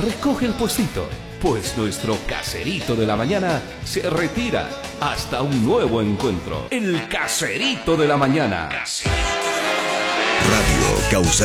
recoge el puestito, pues nuestro caserito de la mañana se retira hasta un nuevo encuentro. El caserito de la mañana. Radio Causa.